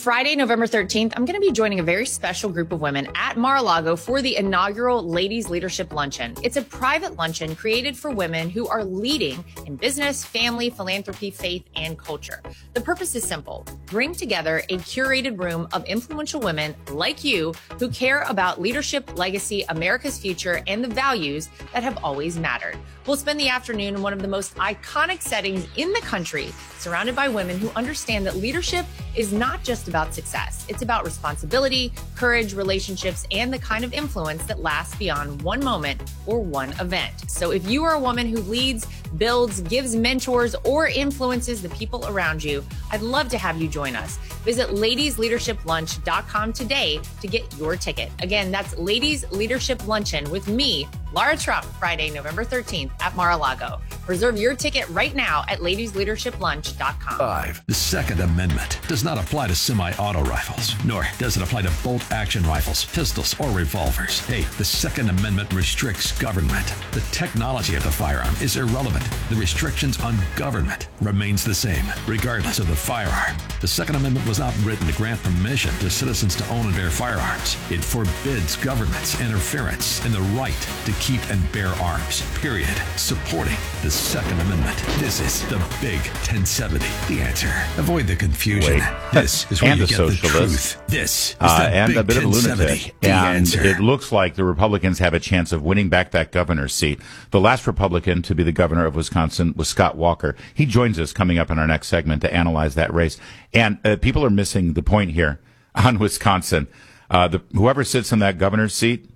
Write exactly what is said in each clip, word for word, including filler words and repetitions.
Friday, November thirteenth, I'm going to be joining a very special group of women at Mar-a-Lago for the inaugural Ladies Leadership Luncheon. It's a private luncheon created for women who are leading in business, family, philanthropy, faith, and culture. The purpose is simple. Bring together a curated room of influential women like you who care about leadership, legacy, America's future, and the values that have always mattered. We'll spend the afternoon in one of the most iconic settings in the country, surrounded by women who understand that leadership is not just about success. It's about responsibility, courage, relationships, and the kind of influence that lasts beyond one moment or one event. So if you are a woman who leads, builds, gives mentors, or influences the people around you, I'd love to have you join us. Visit ladies leadership lunch dot com today to get your ticket. Again, that's Ladies Leadership Luncheon with me, Lara Trump, Friday, November thirteenth at Mar-a-Lago. Reserve your ticket right now at ladies leadership lunch dot com. Five. The Second Amendment does not apply to semi-auto rifles, nor does it apply to bolt-action rifles, pistols, or revolvers. Hey, the Second Amendment restricts government. The technology of the firearm is irrelevant. The restrictions on government remains the same, regardless of the firearm. The Second Amendment was not written to grant permission to citizens to own and bear firearms. It forbids government's interference in the right to keep and bear arms, period. Supporting the Second Amendment. This is the Big ten seventy. The answer. Avoid the confusion. Wait. This is where and you a get socialist. the truth. This is Uh, the and Big a bit of a lunatic. The And answer. it looks like the Republicans have a chance of winning back that governor's seat. The last Republican to be the governor of Wisconsin was Scott Walker. He joins us coming up in our next segment to analyze that race. And uh, people are missing the point here on Wisconsin. Uh, the, whoever sits in that governor's seat,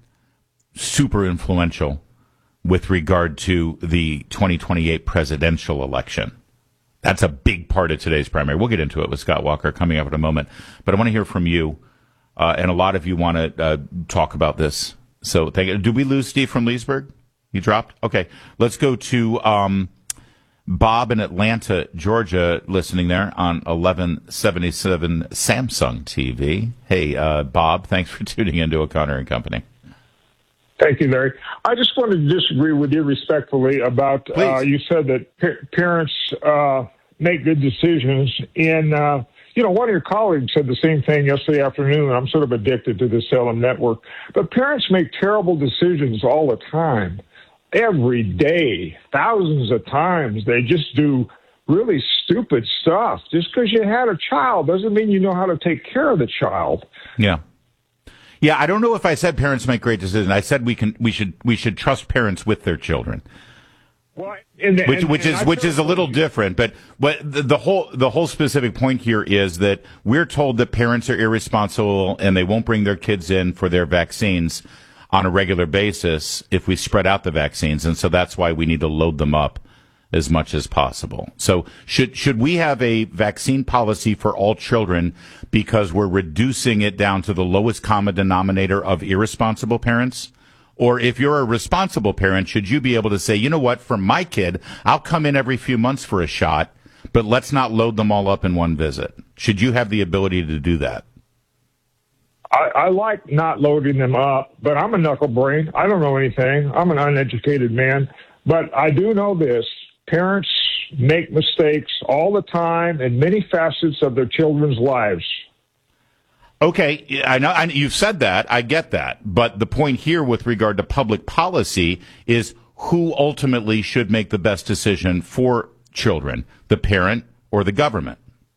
super influential with regard to the twenty twenty-eight presidential election. That's a big part of today's primary. We'll get into it with Scott Walker coming up in a moment. But I want to hear from you, uh, and a lot of you want to uh, talk about this. So thank you. Did we lose Steve from Leesburg? He dropped? Okay. Let's go to um, Bob in Atlanta, Georgia, listening there on eleven seventy-seven Samsung T V. Hey, uh, Bob, thanks for tuning in to O'Connor and Company. Thank you, Larry. I just wanted to disagree with you respectfully about, uh, you said that pa- parents uh, make good decisions. And, uh, you know, one of your colleagues said the same thing yesterday afternoon. I'm sort of addicted to the Salem Network. But parents make terrible decisions all the time, every day, thousands of times. They just do really stupid stuff. Just because you had a child doesn't mean you know how to take care of the child. Yeah. Yeah, I don't know if I said parents make great decisions. I said we can, we should, we should trust parents with their children, well, and, which, and, which and is, I which is a little different. But, but the, the whole, the whole specific point here is that we're told that parents are irresponsible and they won't bring their kids in for their vaccines on a regular basis if we spread out the vaccines, and so that's why we need to load them up as much as possible. So should should we have a vaccine policy for all children because we're reducing it down to the lowest common denominator of irresponsible parents? Or if you're a responsible parent, should you be able to say, you know what, for my kid, I'll come in every few months for a shot, but let's not load them all up in one visit? Should you have the ability to do that? I, I like not loading them up, but I'm a knuckle brain. I don't know anything. I'm an uneducated man. But I do know this. Parents make mistakes all the time in many facets of their children's lives. Okay, I know I, you've said that. I get that. But the point here with regard to public policy is who ultimately should make the best decision for children, the parent or the government?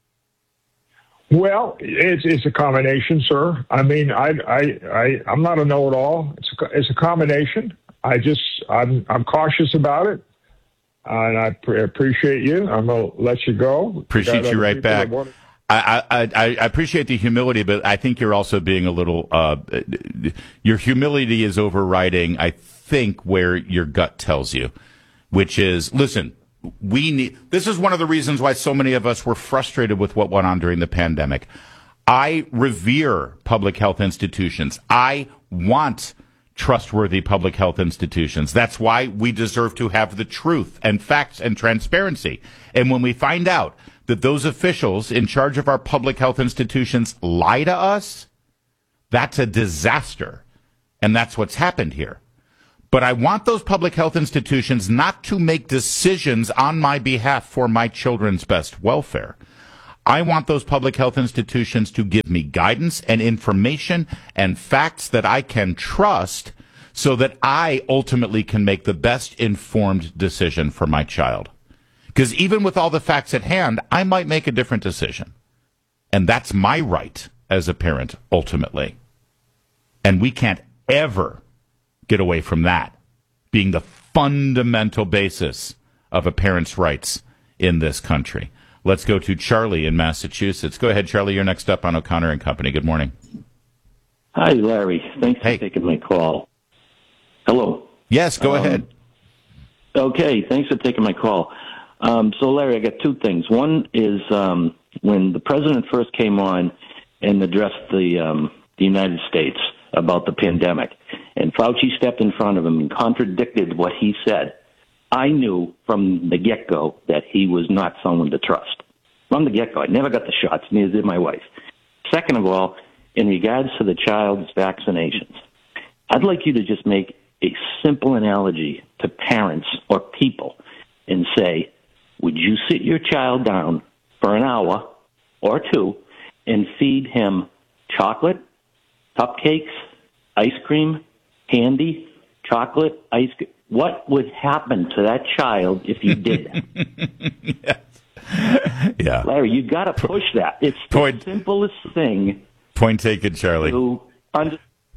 Well, it's, it's a combination, sir. I mean, I, I, I, I'm not a know-it-all. It's a, it's a combination. I just, I'm, I'm cautious about it. And I pre- appreciate you. I'm going to let you go. Appreciate you right back. I, I, I appreciate the humility, but I think you're also being a little, uh, your humility is overriding, I think, where your gut tells you, which is, listen, we need, this is one of the reasons why so many of us were frustrated with what went on during the pandemic. I revere public health institutions. I want trustworthy public health institutions. That's why we deserve to have the truth and facts and transparency. And when we find out that those officials in charge of our public health institutions lie to us, that's a disaster. And that's what's happened here. But I want those public health institutions not to make decisions on my behalf for my children's best welfare. I want those public health institutions to give me guidance and information and facts that I can trust so that I ultimately can make the best informed decision for my child. Because even with all the facts at hand, I might make a different decision. And that's my right as a parent, ultimately. And we can't ever get away from that being the fundamental basis of a parent's rights in this country. Let's go to Charlie in Massachusetts. Go ahead, Charlie. You're next up on O'Connor and Company. Good morning. Hi, Larry. Thanks hey. for taking my call. Hello. Yes, go um, ahead. Okay, thanks for taking my call. Um, so, Larry, I got two things. One is um, when the president first came on and addressed the, um, the United States about the pandemic, and Fauci stepped in front of him and contradicted what he said, I knew from the get-go that he was not someone to trust. From the get-go. I never got the shots, neither did my wife. Second of all, in regards to the child's vaccinations, I'd like you to just make a simple analogy to parents or people and say, would you sit your child down for an hour or two and feed him chocolate, cupcakes, ice cream, candy, chocolate, ice cream? What would happen to that child if you did that? yes. Yeah. Larry, you got to push that. It's Point. the simplest thing. Point taken, Charlie. To under-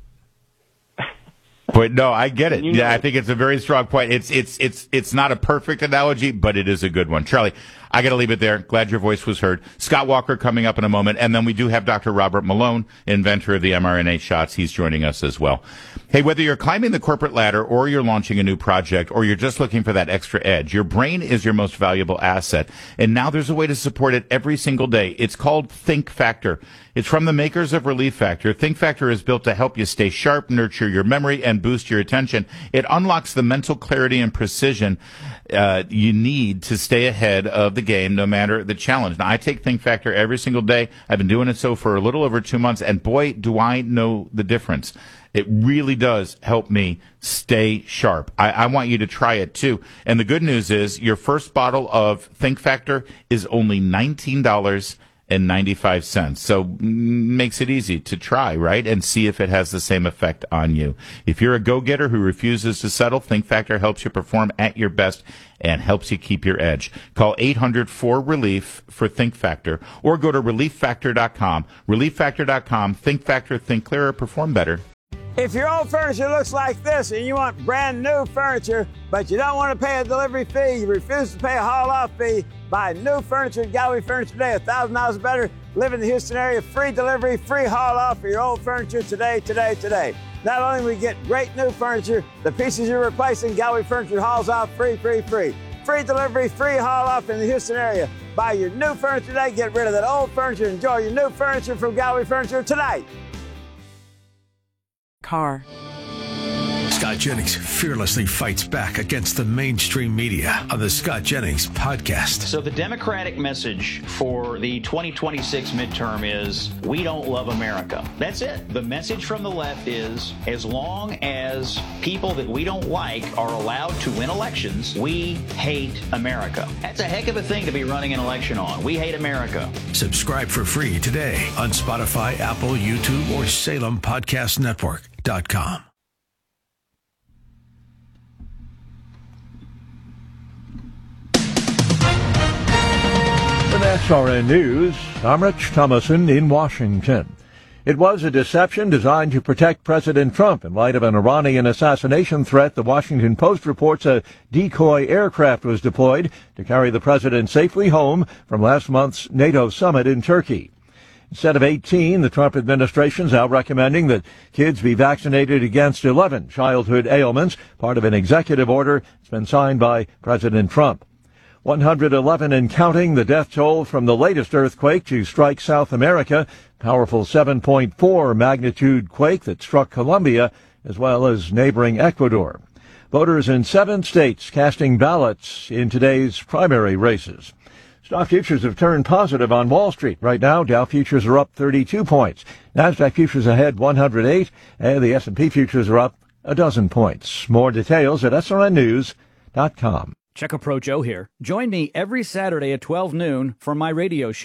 Point, no, I get it. You Yeah, know- I think it's a very strong point. It's it's it's it's not a perfect analogy, but it is a good one. Charlie, I got to leave it there. Glad your voice was heard. Scott Walker coming up in a moment, and then we do have Doctor Robert Malone, inventor of the mRNA shots. He's joining us as well. Hey, whether you're climbing the corporate ladder or you're launching a new project or you're just looking for that extra edge, your brain is your most valuable asset. And now there's a way to support it every single day. It's called Think Factor. It's from the makers of Relief Factor. Think Factor is built to help you stay sharp, nurture your memory, and boost your attention. It unlocks the mental clarity and precision uh, you need to stay ahead of the game, no matter the challenge. Now, I take Think Factor every single day. I've been doing it so for a little over two months, and boy, do I know the difference. It really does help me stay sharp. I, I want you to try it, too. And the good news is your first bottle of Think Factor is only nineteen dollars and ninety-five cents. So makes it easy to try, right? And see if it has the same effect on you. If you're a go-getter who refuses to settle, Think Factor helps you perform at your best and helps you keep your edge. Call eight hundred four relief for Think Factor or go to relief factor dot com. relief factor dot com. Think Factor, think clearer, perform better. If your old furniture looks like this and you want brand new furniture, but you don't want to pay a delivery fee, you refuse to pay a haul-off fee, buy new furniture at Gallery Furniture today, one thousand dollars better. Live in the Houston area, free delivery, free haul-off for your old furniture today, today, today. Not only will we get great new furniture, the pieces you're replacing, Gallery Furniture hauls off free, free, free. Free delivery, free haul-off in the Houston area. Buy your new furniture today, get rid of that old furniture, enjoy your new furniture from Gallery Furniture tonight. Car. Scott Jennings fearlessly fights back against the mainstream media on the Scott Jennings podcast. So the Democratic message for the twenty twenty-six midterm is, we don't love America. That's it. The message from the left is, as long as people that we don't like are allowed to win elections, we hate America. That's a heck of a thing to be running an election on. We hate America. Subscribe for free today on Spotify, Apple, YouTube, or Salem Podcast Network dot com. With S R N News, I'm Rich Thomason in Washington. It was a deception designed to protect President Trump in light of an Iranian assassination threat. The Washington Post reports a decoy aircraft was deployed to carry the president safely home from last month's NATO summit in Turkey. Instead of eighteen, the Trump administration is now recommending that kids be vaccinated against eleven childhood ailments, part of an executive order that's been signed by President Trump. one hundred eleven and counting, the death toll from the latest earthquake to strike South America, powerful seven point four magnitude quake that struck Colombia as well as neighboring Ecuador. Voters in seven states casting ballots in today's primary races. Stock futures have turned positive on Wall Street. Right now, Dow futures are up thirty-two points. NASDAQ futures ahead one hundred eight, and the S and P futures are up a dozen points. More details at S R N news dot com. Check-A Pro Joe here. Join me every Saturday at twelve noon for my radio show.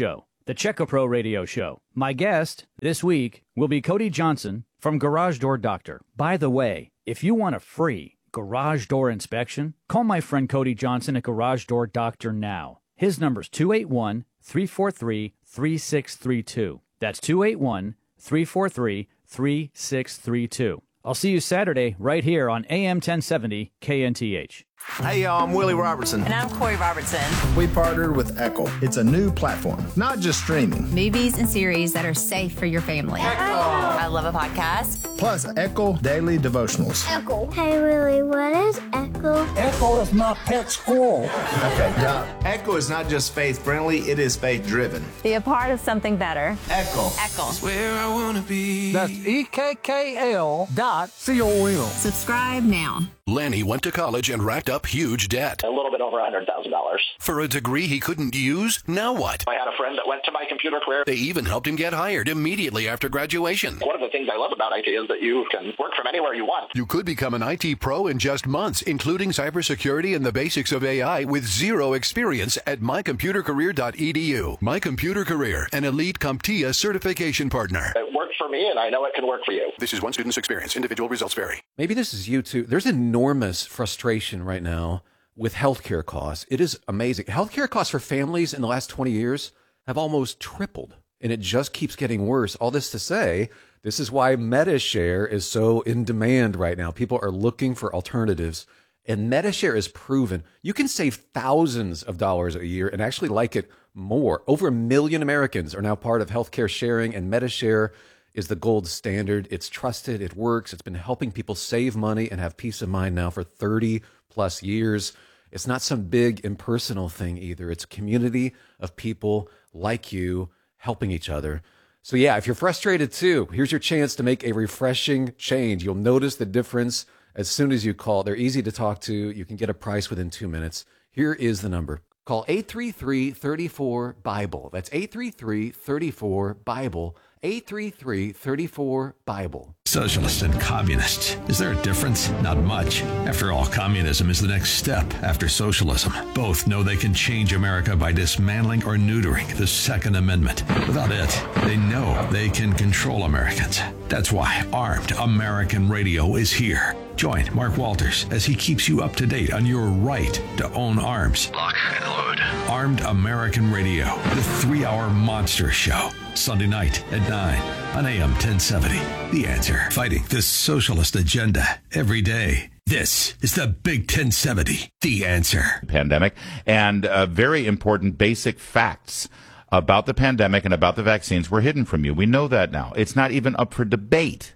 the Checo Pro Radio Show. My guest this week will be Cody Johnson from Garage Door Doctor. By the way, if you want a free garage door inspection, call my friend Cody Johnson at Garage Door Doctor now. His number's two eight one, three four three, three six three two. That's two eight one, three four three, three six three two. I'll see you Saturday right here on A M ten seventy K N T H. Hey, y'all, I'm Willie Robertson. And I'm Corey Robertson. We partnered with Echo. It's a new platform, not just streaming. Movies and series that are safe for your family. Echo. I love a podcast. Plus, Echo Daily Devotionals. Echo. Hey, Willie, what is Echo? Echo is my pet squirrel. Okay, yeah. Echo is not just faith-friendly, it is faith-driven. Be a part of something better. Echo. Echo. That's where I want to be. That's E K K L dot C O M. Subscribe now. Lanny went to college and racked up huge debt. A little bit over one hundred thousand dollars. For a degree he couldn't use? Now what? I had a friend that went to my computer career. They even helped him get hired immediately after graduation. One of the things I love about I T is that you can work from anywhere you want. You could become an I T pro in just months, including cybersecurity and the basics of A I with zero experience at my computer career dot e d u. My Computer Career, an elite CompTIA certification partner. It worked for me, and I know it can work for you. This is one student's experience. Individual results vary. Maybe this is you too. There's enormous frustration right now with healthcare costs. It is amazing. Healthcare costs for families in the last twenty years have almost tripled, and it just keeps getting worse. All this to say, this is why MediShare is so in demand right now. People are looking for alternatives, and MediShare is proven. You can save thousands of dollars a year and actually like it more. Over a million Americans are now part of healthcare sharing, and MediShare is the gold standard. It's trusted. It works. It's been helping people save money and have peace of mind now for thirty plus years. It's not some big impersonal thing either. It's a community of people like you helping each other. So yeah, if you're frustrated too, here's your chance to make a refreshing change. You'll notice the difference as soon as you call. They're easy to talk to. You can get a price within two minutes. Here is the number. Call eight three three, three four, BIBLE. That's eight three three, three four, BIBLE. eight three three, three four, BIBLE. Socialist and communist. Is there a difference? Not much. After all, communism is the next step after socialism. Both know they can change America by dismantling or neutering the Second Amendment. Without it, they know they can control Americans. That's why Armed American Radio is here. Join Mark Walters as he keeps you up to date on your right to own arms. Lock and load. Armed American Radio, the three-hour monster show. Sunday night at nine on A M ten seventy. The Answer. Fighting the socialist agenda every day. This is the Big ten seventy. The Answer. Pandemic and uh, very important basic facts about the pandemic and about the vaccines were hidden from you. We know that now. It's not even up for debate.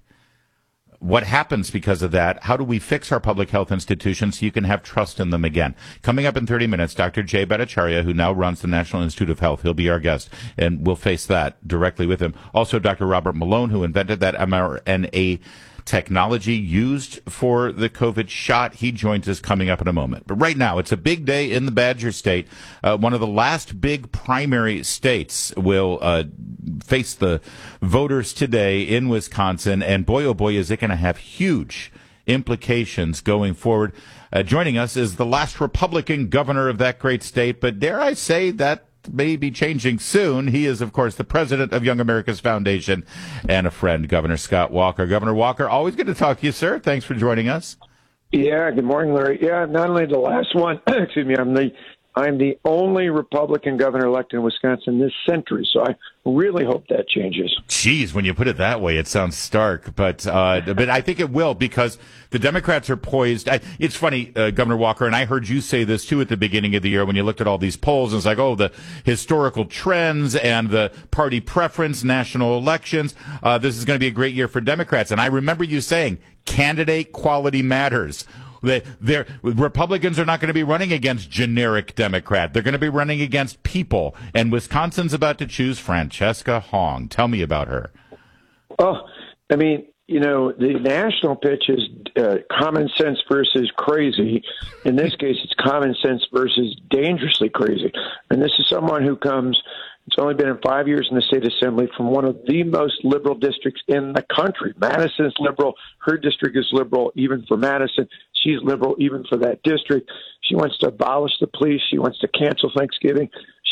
What happens because of that? How do we fix our public health institutions so you can have trust in them again? Coming up in thirty minutes, Doctor Jay Bhattacharya, who now runs the National Institute of Health. He'll be our guest, and we'll face that directly with him. Also, Doctor Robert Malone, who invented that M R N A technology used for the COVID shot. He joins us coming up in a moment. But right now, it's a big day in the Badger State. Uh, one of the last big primary states will uh, face the voters today in Wisconsin. And boy, oh boy, is it going to have huge implications going forward. Uh, joining us is the last Republican governor of that great state. But dare I say that may be changing soon. He is, of course, the president of Young America's Foundation and a friend, Governor Scott Walker. Governor Walker, always good to talk to you, sir. Thanks for joining us. Yeah, good morning, Larry. Yeah, not only the last one, excuse me, I'm the I'm the only Republican governor elected in Wisconsin this century, so I really hope that changes. Geez, when you put it that way, it sounds stark, but uh, but I think it will, because the Democrats are poised. I, it's funny, uh, Governor Walker, and I heard you say this too at the beginning of the year when you looked at all these polls, and it's like, oh, the historical trends and the party preference, national elections. Uh, this is going to be a great year for Democrats. And I remember you saying, candidate quality matters. They're, Republicans are not going to be running against generic Democrat. They're going to be running against people. And Wisconsin's about to choose Francesca Hong. Tell me about her. Oh, I mean, you know, the national pitch is uh, common sense versus crazy. In this case, it's common sense versus dangerously crazy. And this is someone who comes, it's only been in five years in the state assembly, from one of the most liberal districts in the country. Madison's liberal. Her district is liberal, even for Madison. She's liberal, even for that district. She wants to abolish the police. She wants to cancel Thanksgiving.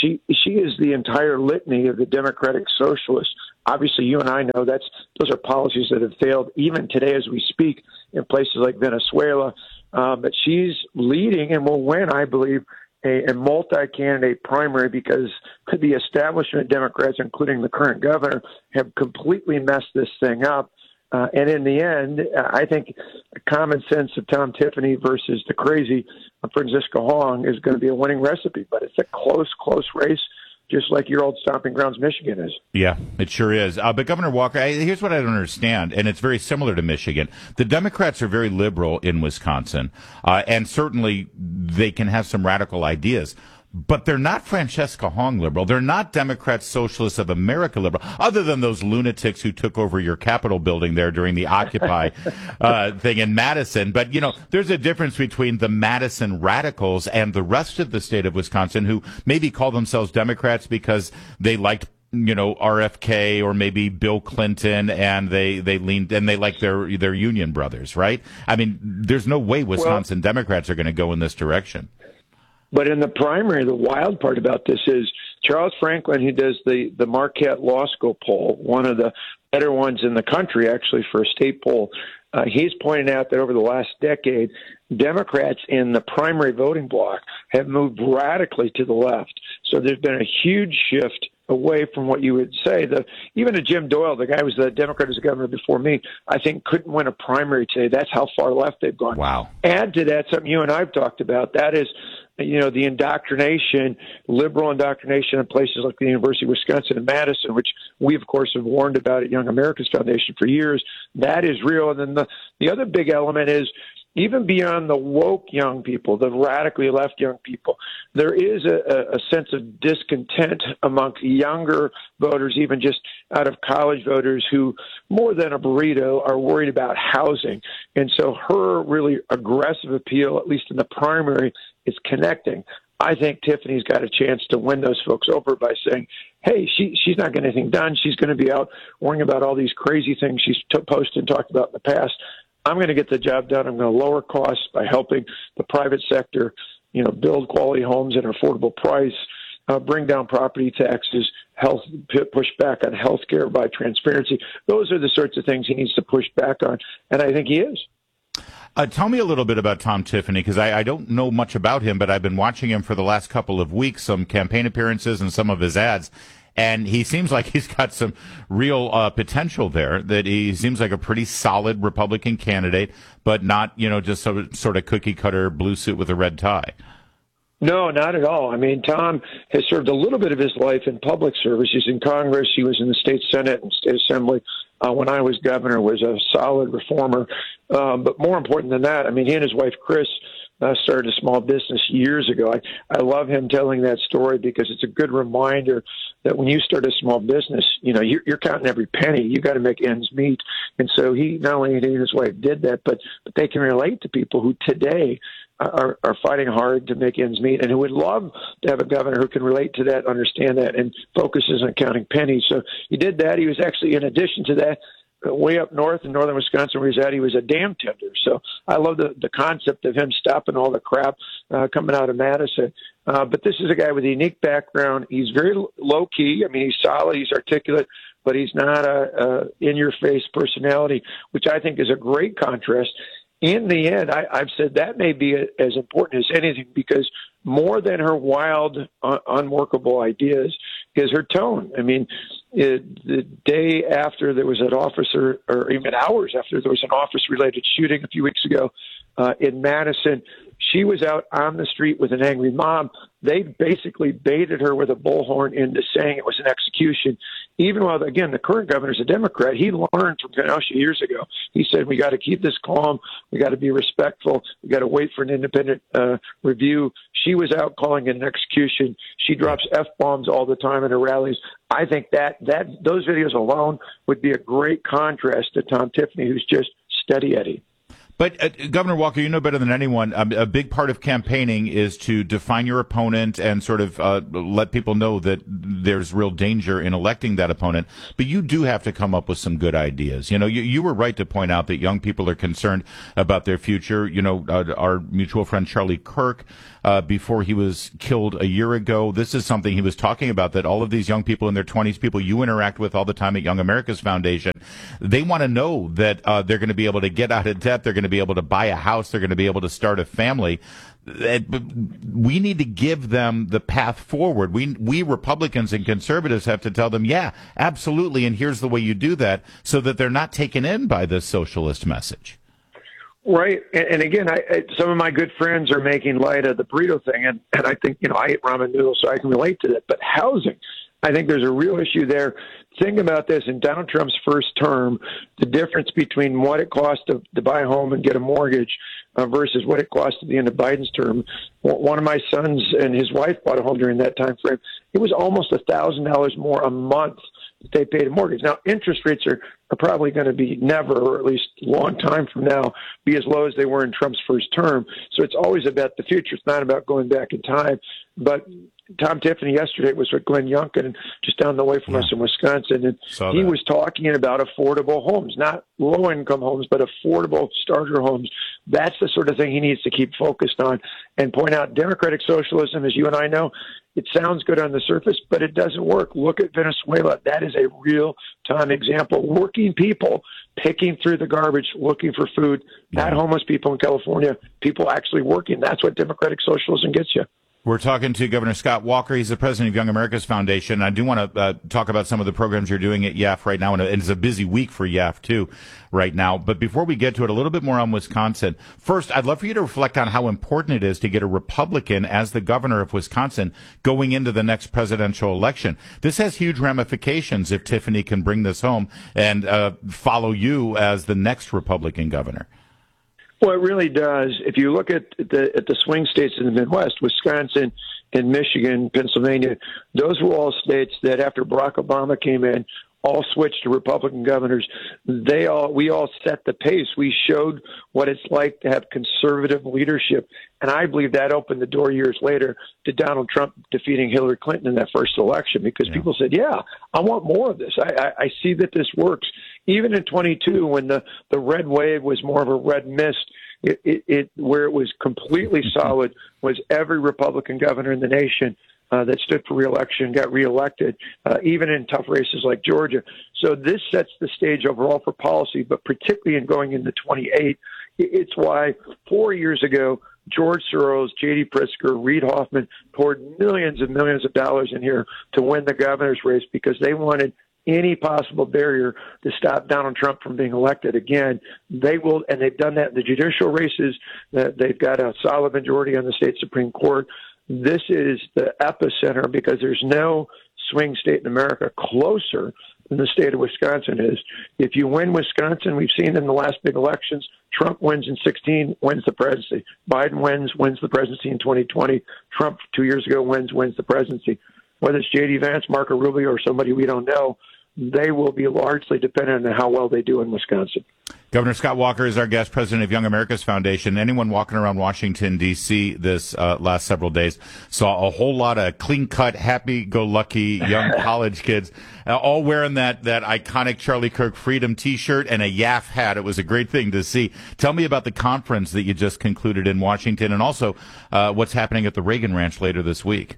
she she is the entire litany of the Democratic Socialists. Obviously, you and I know that's those are policies that have failed even today as we speak in places like Venezuela. Uh, but she's leading and will win, I believe, a, a multi-candidate primary because the establishment Democrats, including the current governor, have completely messed this thing up. Uh, and in the end, I think the common sense of Tom Tiffany versus the crazy of Francisca Hong is going to be a winning recipe. But it's a close, close race, just like your old stomping grounds, Michigan is. Yeah, it sure is. Uh, but Governor Walker, I, here's what I don't understand, and it's very similar to Michigan. The Democrats are very liberal in Wisconsin, uh, and certainly they can have some radical ideas. But they're not Francisca Hong liberal. They're not Democrat Socialists of America liberal, other than those lunatics who took over your Capitol building there during the Occupy uh, thing in Madison. But, you know, there's a difference between the Madison radicals and the rest of the state of Wisconsin who maybe call themselves Democrats because they liked, you know, R F K or maybe Bill Clinton, and they, they leaned and they like their their union brothers, right? I mean, there's no way Wisconsin well, Democrats are going to go in this direction. But in the primary, the wild part about this is Charles Franklin, who does the, the Marquette Law School poll, one of the better ones in the country, actually, for a state poll, uh, he's pointing out that over the last decade, Democrats in the primary voting bloc have moved radically to the left. So there's been a huge shift away from what you would say. The, even a Jim Doyle, the guy who was the Democrat as governor before me, I think couldn't win a primary today. That's how far left they've gone. Wow. Add to that something you and I have talked about. That is, you know, the indoctrination, liberal indoctrination in places like the University of Wisconsin and Madison, which we, of course, have warned about at Young America's Foundation for years. That is real. And then the, the other big element is, even beyond the woke young people, the radically left young people, there is a, a sense of discontent amongst younger voters, even just out of college voters who, more than a burrito, are worried about housing. And so her really aggressive appeal, at least in the primary, is connecting. I think Tiffany's got a chance to win those folks over by saying, hey, she she's not getting anything done. She's going to be out worrying about all these crazy things she's t- posted and talked about in the past. I'm going to get the job done. I'm going to lower costs by helping the private sector, you know, build quality homes at an affordable price, uh, bring down property taxes, health, push back on health care by transparency. Those are the sorts of things he needs to push back on, and I think he is. Uh, tell me a little bit about Tom Tiffany, because I, I don't know much about him, but I've been watching him for the last couple of weeks, some campaign appearances and some of his ads. And he seems like he's got some real uh, potential there, that he seems like a pretty solid Republican candidate, but not, you know, just so, sort of cookie cutter blue suit with a red tie. No, not at all. I mean, Tom has served a little bit of his life in public service. He's in Congress. He was in the state Senate and state assembly. Uh, when I was governor, was a solid reformer. Um, but more important than that, I mean, he and his wife, Chris, Uh, started a small business years ago. I, I love him telling that story because it's a good reminder that when you start a small business, you know, you're, you're counting every penny. You got to make ends meet. And so he, not only he and his wife did that, but, but they can relate to people who today are, are fighting hard to make ends meet and who would love to have a governor who can relate to that, understand that, and focuses on counting pennies. So he did that. He was actually, in addition to that, way up north in northern Wisconsin where he's at, he was a dam tender. So I love the, the concept of him stopping all the crap uh, coming out of Madison. Uh, but this is a guy with a unique background. He's very low key. I mean, he's solid, he's articulate, but he's not a, a in-your-face personality, which I think is a great contrast. In the end, I, I've said that may be a, as important as anything, because more than her wild, uh, unworkable ideas is her tone. I mean, it, the day after there was an officer, or even hours after there was an office-related shooting a few weeks ago uh, in Madison, she was out on the street with an angry mob. They basically baited her with a bullhorn into saying it was an execution. Even while, again, the current governor's a Democrat, he learned from Kenosha years ago. He said, we got to keep this calm. We got to be respectful. We got to wait for an independent uh, review. She was out calling it an execution. She drops F-bombs all the time in her rallies. I think that, that those videos alone would be a great contrast to Tom Tiffany, who's just steady Eddie. But, uh, Governor Walker, you know better than anyone, um, a big part of campaigning is to define your opponent and sort of uh, let people know that there's real danger in electing that opponent. But you do have to come up with some good ideas. You know, you, you were right to point out that young people are concerned about their future. You know, uh, our mutual friend Charlie Kirk, uh, before he was killed a year ago, this is something he was talking about, that all of these young people in their twenties, people you interact with all the time at Young America's Foundation, they want to know that uh, they're going to be able to get out of debt, they're going to be able to buy a house, they're going to be able to start a family. We need to give them the path forward. We we Republicans and conservatives have to tell them, yeah, absolutely, and here's the way you do that, so that they're not taken in by this socialist message. Right. And, and again, I, I, some of my good friends are making light of the burrito thing, and, and I think, you know, I eat ramen noodles, so I can relate to that. But housing, I think there's a real issue there. Think about this. In Donald Trump's first term, the difference between what it cost to, to buy a home and get a mortgage uh, versus what it cost at the end of Biden's term. One of my sons and his wife bought a home during that time frame. It was almost one thousand dollars more a month that they paid a mortgage. Now, interest rates are, are probably going to be never, or at least a long time from now, be as low as they were in Trump's first term. So it's always about the future. It's not about going back in time. But Tom Tiffany yesterday was with Glenn Youngkin, just down the way from yeah. us in Wisconsin, and Saw he that. was talking about affordable homes, not low-income homes, but affordable starter homes. That's the sort of thing he needs to keep focused on and point out. Democratic socialism, as you and I know, it sounds good on the surface, but it doesn't work. Look at Venezuela. That is a real-time example. Working people picking through the garbage, looking for food, yeah. not homeless people in California, people actually working. That's what democratic socialism gets you. We're talking to Governor Scott Walker. He's the president of Young America's Foundation. I do want to uh, talk about some of the programs you're doing at Y A F right now, and it's a busy week for Y A F, too, right now. But before we get to it, a little bit more on Wisconsin. First, I'd love for you to reflect on how important it is to get a Republican as the governor of Wisconsin going into the next presidential election. This has huge ramifications if Tiffany can bring this home and uh, follow you as the next Republican governor. Well, it really does. If you look at the at the swing states in the Midwest, Wisconsin and Michigan, Pennsylvania, those were all states that after Barack Obama came in, all switched to Republican governors. They all we all set the pace. We showed what it's like to have conservative leadership, and I believe that opened the door years later to Donald Trump defeating Hillary Clinton in that first election, because yeah. people said, "Yeah, I want more of this. I, I, I see that this works." Even in twenty-two, when the, the red wave was more of a red mist, it, it, it where it was completely solid was every Republican governor in the nation uh, that stood for re-election got reelected, uh, even in tough races like Georgia. So this sets the stage overall for policy, but particularly in going into twenty-eight, it's why four years ago, George Soros, J D Pritzker, Reid Hoffman poured millions and millions of dollars in here to win the governor's race, because they wanted any possible barrier to stop Donald Trump from being elected again. They will, and they've done that in the judicial races. They've got a solid majority on the state Supreme Court. This is the epicenter, because there's no swing state in America closer than the state of Wisconsin is. If you win Wisconsin, we've seen in the last big elections, Trump wins in sixteen, wins the presidency. Biden wins, wins the presidency in twenty twenty. Trump two years ago wins, wins the presidency. Whether it's J D Vance, Marco Rubio, or somebody we don't know, they will be largely dependent on how well they do in Wisconsin. Governor Scott Walker is our guest, president of Young America's Foundation. Anyone walking around Washington, D C this uh, last several days saw a whole lot of clean-cut, happy-go-lucky young college kids, uh, all wearing that, that iconic Charlie Kirk Freedom T-shirt and a Y A F hat. It was a great thing to see. Tell me about the conference that you just concluded in Washington, and also uh, what's happening at the Reagan Ranch later this week.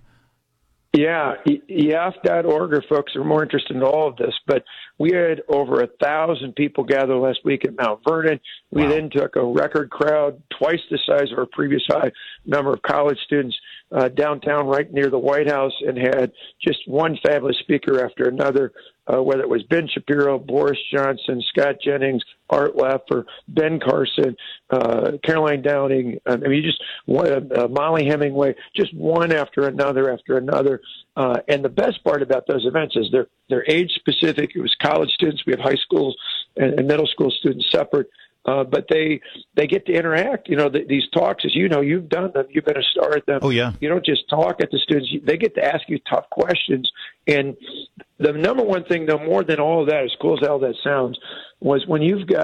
Yeah, Y A F dot org are folks are more interested in all of this, but we had over a thousand people gather last week at Mount Vernon. We wow. then took a record crowd, twice the size of our previous high number of college students, uh, downtown right near the White House, and had just one fabulous speaker after another, uh, whether it was Ben Shapiro, Boris Johnson, Scott Jennings, Art Laffer, Ben Carson, uh, Caroline Downing. I mean, you just uh, Molly Hemingway, just one after another after another. Uh, and the best part about those events is they're they're age specific. It was college students. We have high schools and, and middle school students separate. Uh, but they they get to interact. You know, the, these talks, as you know, you've done them. You've been a star at them. Oh, yeah. You don't just talk at the students. They get to ask you tough questions. And the number one thing, though, more than all of that, as cool as all that sounds, was when you've got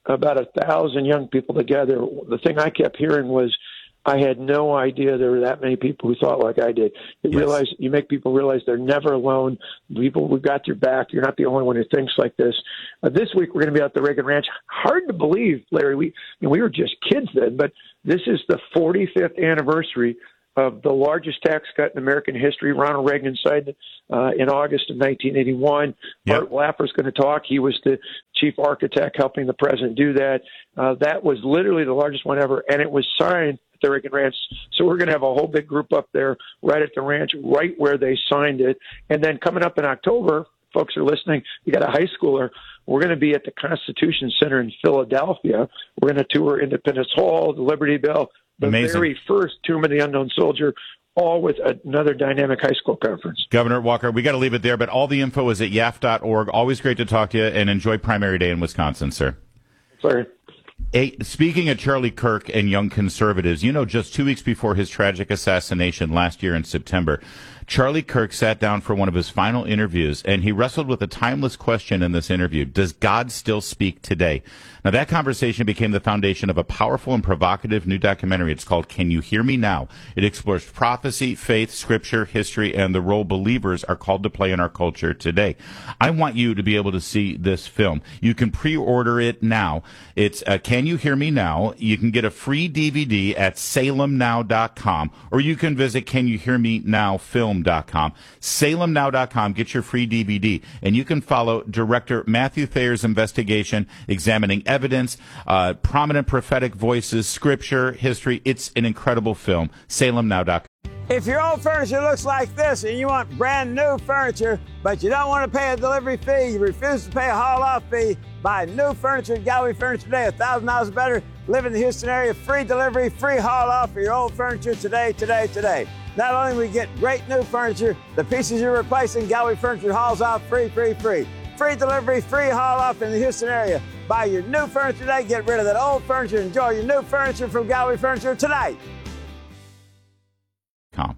about a thousand young people together, the thing I kept hearing was, I had no idea there were that many people who thought like I did. You yes. realize, you make people realize they're never alone. People, we've got your back. You're not the only one who thinks like this. Uh, this week, we're going to be at the Reagan Ranch. Hard to believe, Larry. We, you know, we were just kids then, but this is the forty-fifth anniversary of the largest tax cut in American history. Ronald Reagan signed it uh, in August of nineteen eighty-one. Yep. Art Laffer's going to talk. He was the chief architect helping the president do that. Uh, that was literally the largest one ever, and it was signed at the Reagan Ranch. So we're going to have a whole big group up there right at the ranch, right where they signed it. And then coming up in October, folks are listening, you got a high schooler, we're going to be at the Constitution Center in Philadelphia. We're going to tour Independence Hall, the Liberty Bell, the Amazing. very first Tomb of the Unknown Soldier, all with another dynamic high school conference. Governor Walker, we got to leave it there, but all the info is at Y A F dot org. Always great to talk to you, and enjoy primary day in Wisconsin, sir. Sorry. Hey, speaking of Charlie Kirk and young conservatives, you know, just two weeks before his tragic assassination last year in September, Charlie Kirk sat down for one of his final interviews, and he wrestled with a timeless question in this interview. Does God still speak today? Now, that conversation became the foundation of a powerful and provocative new documentary. It's called Can You Hear Me Now? It explores prophecy, faith, scripture, history, and the role believers are called to play in our culture today. I want you to be able to see this film. You can pre-order it now. It's uh, Can You Hear Me Now? You can get a free D V D at salem now dot com, or you can visit can you hear me now film dot com. salem now dot com. Get your free D V D, and you can follow director Matthew Thayer's investigation, examining evidence, uh, prominent prophetic voices, scripture, history. It's an incredible film. salem now dot com. If your old furniture looks like this and you want brand new furniture, but you don't want to pay a delivery fee, you refuse to pay a haul-off fee, buy new furniture at Gallery Furniture today, one thousand dollars better. Live in the Houston area, free delivery, free haul-off for your old furniture today, today, today. Not only will you get great new furniture, the pieces you're replacing, Gallery Furniture hauls off free, free, free. Free delivery, free haul-off in the Houston area. Buy your new furniture today, get rid of that old furniture, enjoy your new furniture from Gallery Furniture tonight. Com.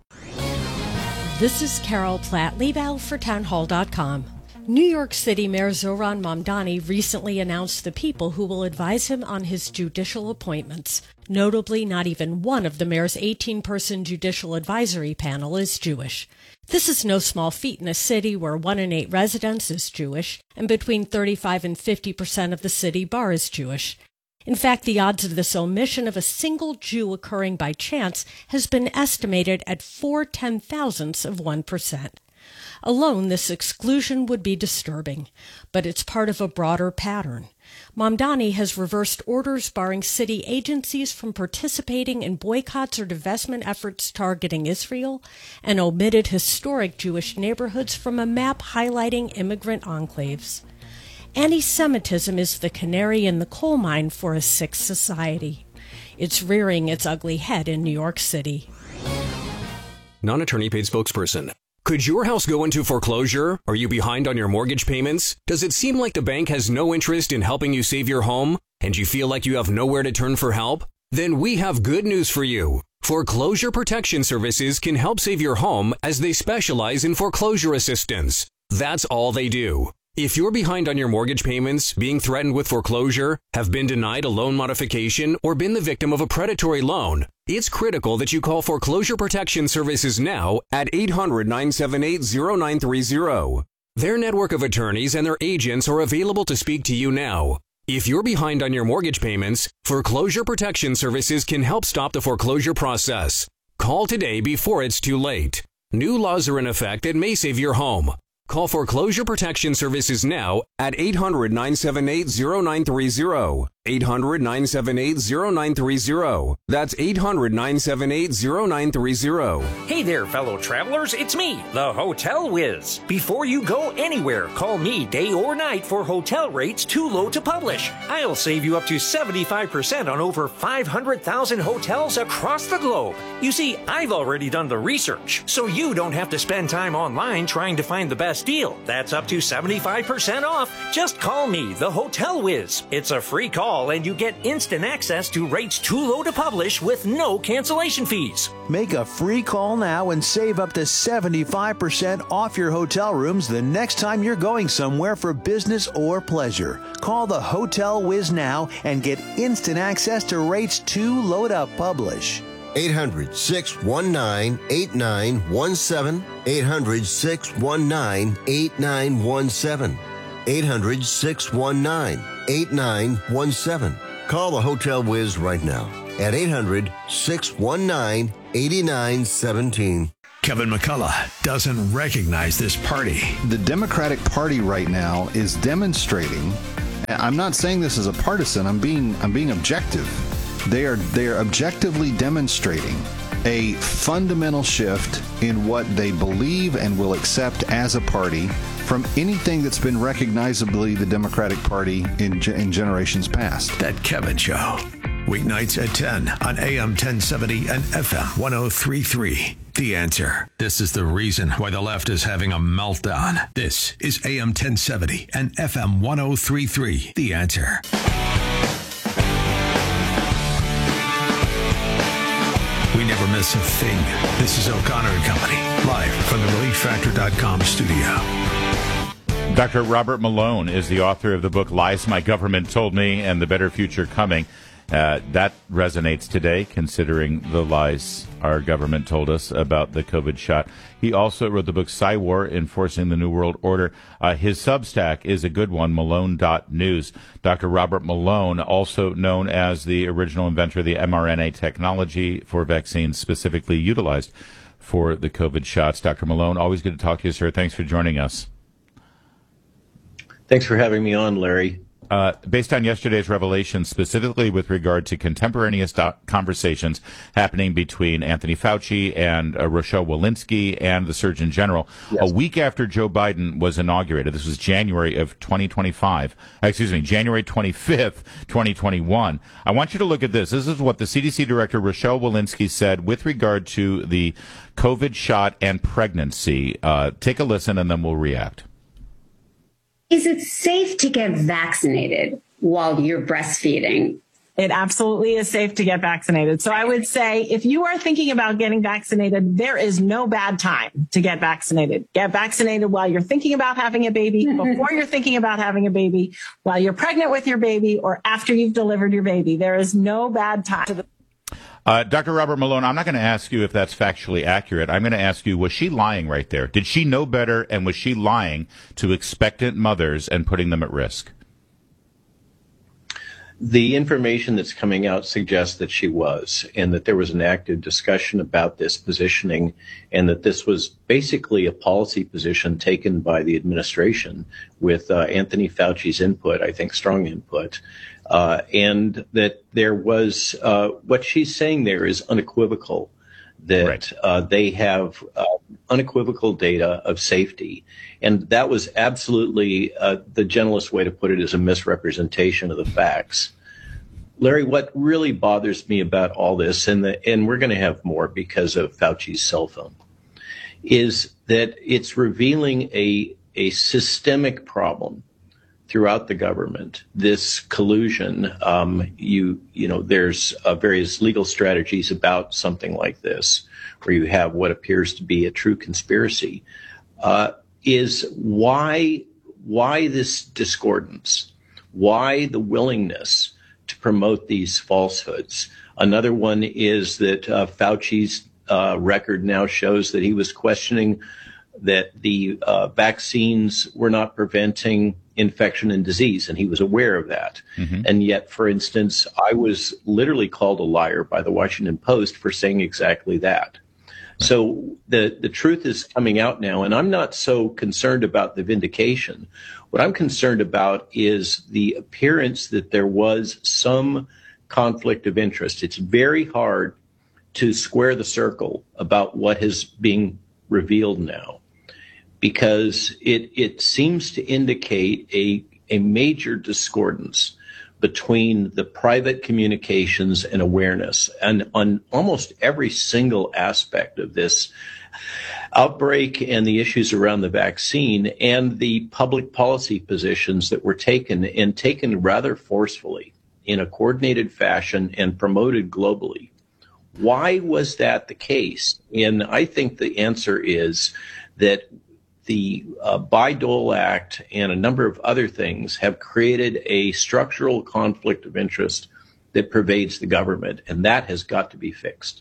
This is Carol Platt-Liebau for townhall dot com. New York City Mayor Zohran Mamdani recently announced the people who will advise him on his judicial appointments. Notably, not even one of the mayor's eighteen-person judicial advisory panel is Jewish. This is no small feat in a city where one in eight residents is Jewish, and between thirty-five and fifty percent of the city bar is Jewish. In fact, the odds of this omission of a single Jew occurring by chance has been estimated at four ten-thousandths of one percent. Alone, this exclusion would be disturbing, but it's part of a broader pattern. Mamdani has reversed orders barring city agencies from participating in boycotts or divestment efforts targeting Israel, and omitted historic Jewish neighborhoods from a map highlighting immigrant enclaves. Anti-Semitism is the canary in the coal mine for a sick society. It's rearing its ugly head in New York City. Non-attorney paid spokesperson. Could your house go into foreclosure? Are you behind on your mortgage payments? Does it seem like the bank has no interest in helping you save your home? And you feel like you have nowhere to turn for help? Then we have good news for you. Foreclosure Protection Services can help save your home as they specialize in foreclosure assistance. That's all they do. If you're behind on your mortgage payments, being threatened with foreclosure, have been denied a loan modification, or been the victim of a predatory loan, it's critical that you call Foreclosure Protection Services now at eight hundred, nine seven eight, zero nine three zero. Their network of attorneys and their agents are available to speak to you now. If you're behind on your mortgage payments, Foreclosure Protection Services can help stop the foreclosure process. Call today before it's too late. New laws are in effect that may save your home. Call Foreclosure Protection Services now at eight hundred, nine seven eight, zero nine three zero. eight hundred, nine seven eight, zero nine three zero. That's eight hundred, nine seven eight, zero nine three zero. Hey there, fellow travelers. It's me, the Hotel Whiz. Before you go anywhere, call me day or night for hotel rates too low to publish. I'll save you up to seventy-five percent on over five hundred thousand hotels across the globe. You see, I've already done the research, so you don't have to spend time online trying to find the best deal. That's up to seventy-five percent off. Just call me, the Hotel Whiz. It's a free call call and you get instant access to rates too low to publish with no cancellation fees. Make a free call now and save up to seventy-five percent off your hotel rooms the next time you're going somewhere for business or pleasure. Call the Hotel Wiz now and get instant access to rates too low to publish. eight hundred, six one nine, eight nine one seven. eight hundred, six one nine, eight nine one seven. eight hundred, six one nine, eight nine one seven. Call the Hotel Wiz right now at eight hundred, six one nine, eight nine one seven. Kevin McCullough doesn't recognize this party. The Democratic Party right now is demonstrating, I'm not saying this as a partisan, I'm being I'm being objective. They are they are objectively demonstrating a fundamental shift in what they believe and will accept as a party from anything that's been recognizably the Democratic Party in, in generations past. That Kevin Show. Weeknights at ten on A M ten seventy and F M ten thirty-three. The Answer. This is the reason why the left is having a meltdown. This is A M ten seventy and F M ten thirty-three. The Answer. We never miss a thing. This is O'Connor and Company, live from the relief factor dot com studio. Doctor Robert Malone is the author of the book Lies My Government Told Me and the Better Future Coming. Uh, that resonates today, considering the lies our government told us about the COVID shot. He also wrote the book Psywar, Enforcing the New World Order. Uh, his Substack is a good one, malone dot news. Doctor Robert Malone, also known as the original inventor of the mRNA technology for vaccines specifically utilized for the COVID shots. Doctor Malone, always good to talk to you, sir. Thanks for joining us. Thanks for having me on, Larry. Uh, based on yesterday's revelations, specifically with regard to contemporaneous do- conversations happening between Anthony Fauci and uh, Rochelle Walensky and the Surgeon General, yes. A week after Joe Biden was inaugurated, this was January of twenty twenty-five, excuse me, January twenty-fifth, twenty twenty-one. I want you to look at this. This is what the C D C Director Rochelle Walensky said with regard to the COVID shot and pregnancy. Uh, take a listen and then we'll react. Is it safe to get vaccinated while you're breastfeeding? It absolutely is safe to get vaccinated. So I would say if you are thinking about getting vaccinated, there is no bad time to get vaccinated. Get vaccinated while you're thinking about having a baby, before you're thinking about having a baby, while you're pregnant with your baby, or after you've delivered your baby. There is no bad time. Uh, Doctor Robert Malone, I'm not going to ask you if that's factually accurate. I'm going to ask you, was she lying right there? Did she know better, and was she lying to expectant mothers and putting them at risk? The information that's coming out suggests that she was, and that there was an active discussion about this positioning, and that this was basically a policy position taken by the administration with uh, Anthony Fauci's input, I think strong input, uh, and that there was, uh, what she's saying there is unequivocal, that right. uh, they have uh, unequivocal data of safety. And that was absolutely, uh, the gentlest way to put it is a misrepresentation of the facts. Larry, what really bothers me about all this, and, the, and we're going to have more because of Fauci's cell phone, is that it's revealing a, a systemic problem throughout the government. This collusion, um, you you know, there's uh, various legal strategies about something like this, where you have what appears to be a true conspiracy. Uh, is why why this discordance? Why the willingness to promote these falsehoods? Another one is that uh, Fauci's uh, record now shows that he was questioning that the uh, vaccines were not preventing infection and disease, and he was aware of that. Mm-hmm. And yet, for instance, I was literally called a liar by the Washington Post for saying exactly that. So the, the truth is coming out now, and I'm not so concerned about the vindication. What I'm concerned about is the appearance that there was some conflict of interest. It's very hard to square the circle about what is being revealed now, because it, it seems to indicate a, a major discordance between the private communications and awareness. And on almost every single aspect of this outbreak and the issues around the vaccine and the public policy positions that were taken and taken rather forcefully. in a coordinated fashion and promoted globally. Why was that the case? And I think the answer is that the uh, Bayh-Dole Act and a number of other things have created a structural conflict of interest that pervades the government, and that has got to be fixed.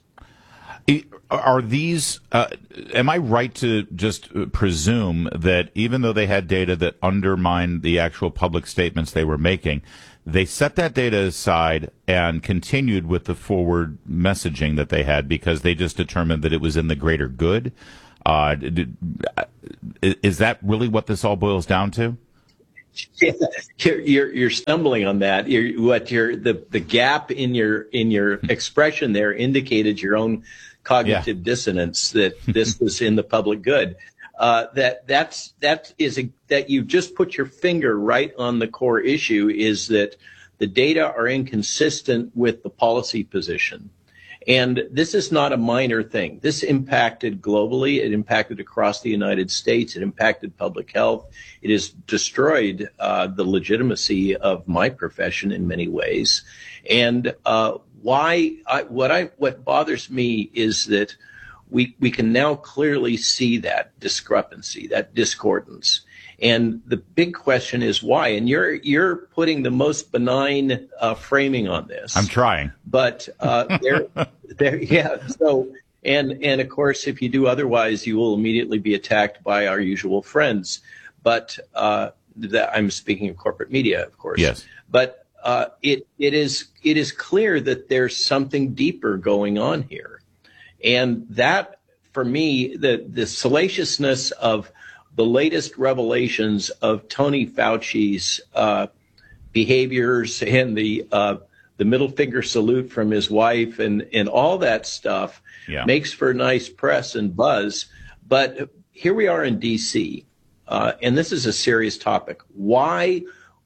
Are these, uh, am I right to just presume that even though they had data that undermined the actual public statements they were making, they set that data aside and continued with the forward messaging that they had because they just determined that it was in the greater good? Uh, did, is that really what this all boils down to? Yeah, you're, you're you're stumbling on that. You're, what you're the the gap in your in your expression there indicated your own cognitive yeah. dissonance that this was in the public good. Uh, that that's that is a, that you just put your finger right on the core issue is that the data are inconsistent with the policy position. And this is not a minor thing. This impacted globally. It impacted across the United States. It impacted public health. It has destroyed uh, the legitimacy of my profession in many ways. And uh, why? I, what I what bothers me is that we we can now clearly see that discrepancy, that discordance. And the big question is why? And you're you're putting the most benign uh, framing on this. I'm trying, but uh, there, there, yeah. So, and and of course, if you do otherwise, you will immediately be attacked by our usual friends. But uh, that I'm speaking of corporate media, of course. Yes. But uh, it it is it is clear that there's something deeper going on here, and that for me, the the salaciousness of the latest revelations of Tony Fauci's uh, behaviors and the uh, the middle finger salute from his wife and, and all that stuff yeah. makes for nice press and buzz. But here we are in D C, uh, and this is a serious topic. Why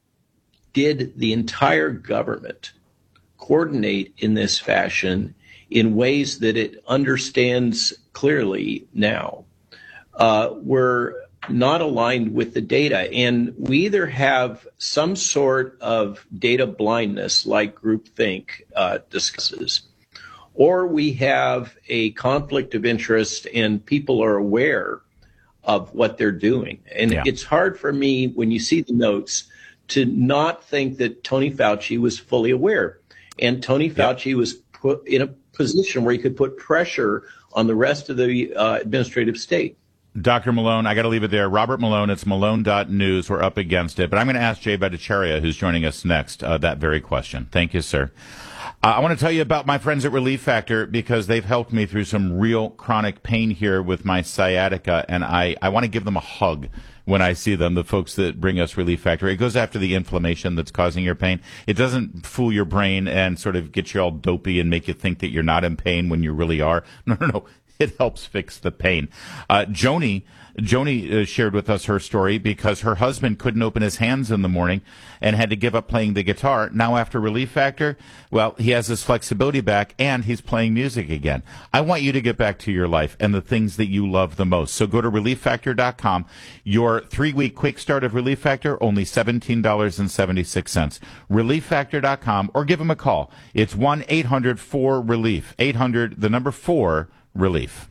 did the entire government coordinate in this fashion in ways that it understands clearly now? Uh, we're not aligned with the data. And we either have some sort of data blindness like groupthink uh, discusses, or we have a conflict of interest and people are aware of what they're doing. And yeah. it's hard for me when you see the notes to not think that Tony Fauci was fully aware. And Tony Fauci yeah. was put in a position where he could put pressure on the rest of the uh, administrative state. Doctor Malone, I got to leave it there. Robert Malone, it's malone dot news. We're up against it. But I'm going to ask Jay Bhattacharya, who's joining us next, uh, that very question. Thank you, sir. Uh, I want to tell you about my friends at Relief Factor because they've helped me through some real chronic pain here with my sciatica, and I, I want to give them a hug when I see them, the folks that bring us Relief Factor. It goes after the inflammation that's causing your pain. It doesn't fool your brain and sort of get you all dopey and make you think that you're not in pain when you really are. No, no, no. It helps fix the pain. Uh, Joni, Joni uh, shared with us her story because her husband couldn't open his hands in the morning and had to give up playing the guitar. Now after Relief Factor, well, he has his flexibility back and he's playing music again. I want you to get back to your life and the things that you love the most. So go to relief factor dot com. Your three-week quick start of Relief Factor, only seventeen dollars and seventy-six cents. relief factor dot com or give them a call. It's one eight hundred four relief. eight hundred, the number four, relief.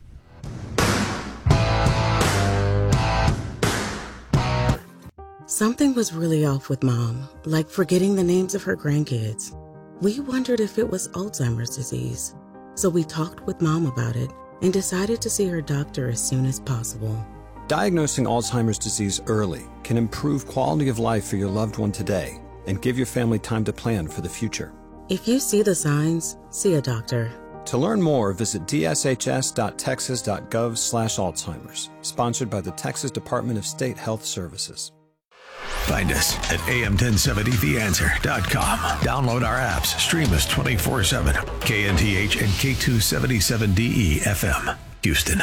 Something was really off with Mom, like forgetting the names of her grandkids. We wondered if it was Alzheimer's disease. So we talked with Mom about it and decided to see her doctor as soon as possible. Diagnosing Alzheimer's disease early can improve quality of life for your loved one today and give your family time to plan for the future. If you see the signs, see a doctor. To learn more, visit d s h s dot texas dot gov slash Alzheimer's, sponsored by the Texas Department of State Health Services. Find us at A M ten seventy the answer dot com. Download our apps, stream us twenty-four seven. K N T H and K two seventy-seven D E F M, Houston.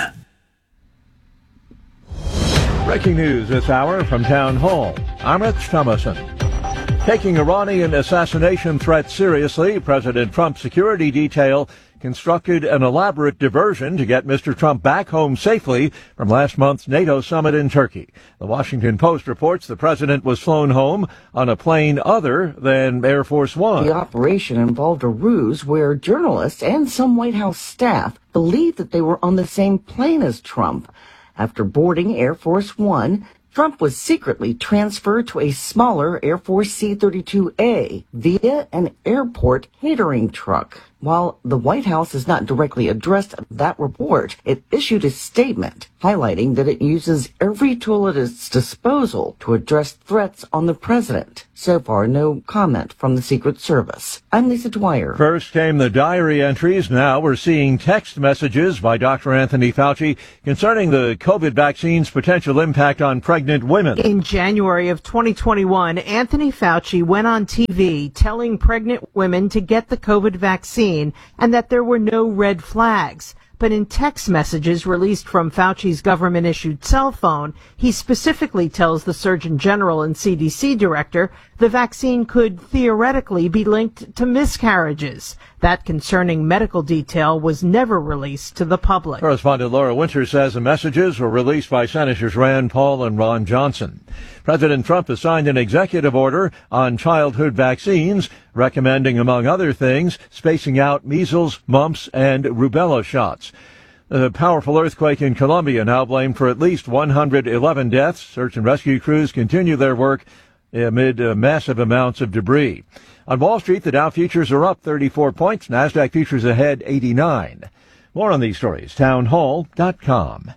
Breaking news this hour from Town Hall. I'm Rich Thomason. Taking Iranian assassination threat seriously, President Trump's security detail constructed an elaborate diversion to get Mister Trump back home safely from last month's NATO summit in Turkey. The Washington Post reports the president was flown home on a plane other than Air Force One. The operation involved a ruse where journalists and some White House staff believed that they were on the same plane as Trump. After boarding Air Force One, Trump was secretly transferred to a smaller Air Force C thirty-two A via an airport catering truck. While the White House has not directly addressed that report, it issued a statement highlighting that it uses every tool at its disposal to address threats on the president. So far, no comment from the Secret Service. I'm Lisa Dwyer. First came the diary entries. Now we're seeing text messages by Doctor Anthony Fauci concerning the COVID vaccine's potential impact on pregnant women. In January of twenty twenty-one, Anthony Fauci went on T V telling pregnant women to get the COVID vaccine and that there were no red flags. But in text messages released from Fauci's government-issued cell phone, he specifically tells the Surgeon General and C D C director the vaccine could theoretically be linked to miscarriages. That concerning medical detail was never released to the public. Correspondent Laura Winter says the messages were released by Senators Rand Paul and Ron Johnson. President Trump has signed an executive order on childhood vaccines, recommending, among other things, spacing out measles, mumps, and rubella shots. A powerful earthquake in Colombia now blamed for at least one hundred eleven deaths. Search and rescue crews continue their work amid uh, massive amounts of debris. On Wall Street, the Dow futures are up thirty-four points. NASDAQ futures ahead eighty-nine. More on these stories, town hall dot com.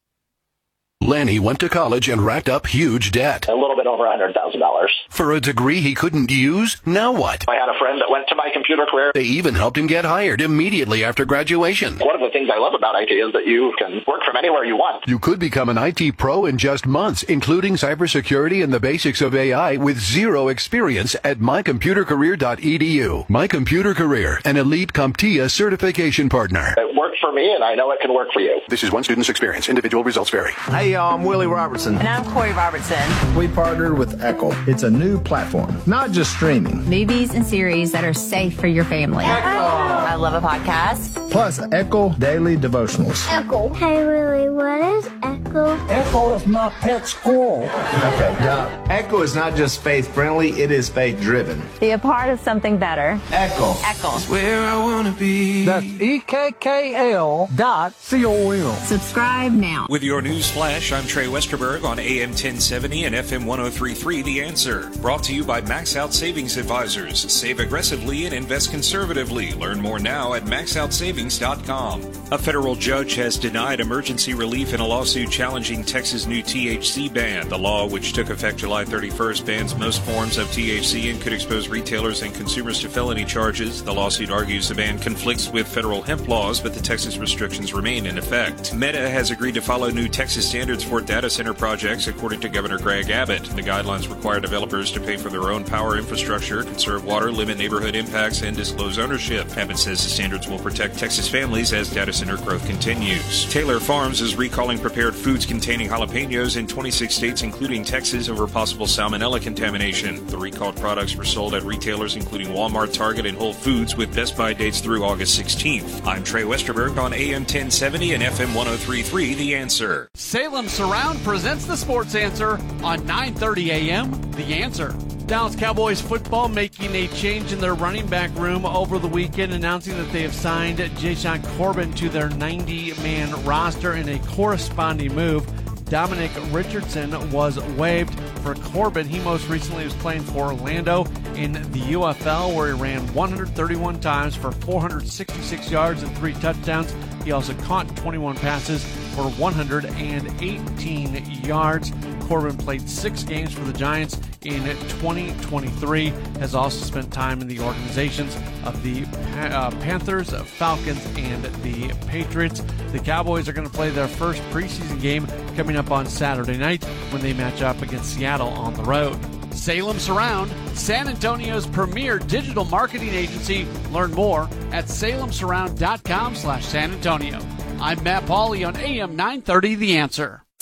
Lanny went to college and racked up huge debt. A little bit over one hundred thousand dollars. For a degree he couldn't use? Now what? I had a friend that went to My Computer Career. They even helped him get hired immediately after graduation. One of the things I love about I T is that you can work from anywhere you want. You could become an I T pro in just months, including cybersecurity and the basics of A I with zero experience at my computer career dot e d u. My Computer Career, an elite CompTIA certification partner. It worked for me, and I know it can work for you. This is one student's experience. Individual results vary. Hey, y'all, I'm Willie Robertson. And I'm Corey Robertson. We partnered with Echo. It's a new platform, not just streaming. Movies and series that are safe for your family. Echo. I love a podcast. Plus, Echo Daily Devotionals. Echo. Hey, Willie, what is Echo? Echo is not pet squirrel. Okay, yeah. Echo is not just faith-friendly, it is faith-driven. Be a part of something better. Echo. Echo. It's where I want to be. That's E K K L dot C O M. Subscribe now. With your news flash, I'm Trey Westerberg on A M ten seventy and F M ten thirty-three The Answer. Brought to you by Max Out Savings Advisors. Save aggressively and invest conservatively. Learn more now at max out savings dot com. A federal judge has denied emergency relief in a lawsuit challenging Texas' new T H C ban. The law, which took effect July thirty-first, bans most forms of T H C and could expose retailers and consumers to felony charges. The lawsuit argues the ban conflicts with federal hemp laws, but the Texas restrictions remain in effect. Meta has agreed to follow new Texas standards for data center projects, according to Governor Greg Abbott. The guidelines require developers to pay for their own power infrastructure, conserve water, limit neighborhood impacts, and disclose ownership. Abbott says the standards will protect Texas families as data center growth continues. Taylor Farms is recalling prepared foods containing jalapenos in twenty-six states, including Texas, over possible salmonella contamination. The recalled products were sold at retailers including Walmart, Target, and Whole Foods, with Best Buy dates through August sixteenth. I'm Trey Westerberg on A M ten seventy and F M ten thirty-three The Answer. Salem Surround presents the Sports Answer on nine thirty a m The Answer. Dallas Cowboys football making a change in their running back room over the weekend, announcing that they have signed Jashaun Corbin to their ninety-man roster in a corresponding move. Dominic Richardson was waived for Corbin. He most recently was playing for Orlando in the U F L, where he ran one hundred thirty-one times for four hundred sixty-six yards and three touchdowns. He also caught twenty-one passes for one hundred eighteen yards. Corbin played six games for the Giants in twenty twenty-three, has also spent time in the organizations of the uh, Panthers, Falcons, and the Patriots. The Cowboys are going to play their first preseason game coming up on Saturday night when they match up against Seattle on the road. Salem Surround, San Antonio's premier digital marketing agency. Learn more at salem surround dot com slash San Antonio. I'm Matt Pauley on A M nine thirty The Answer.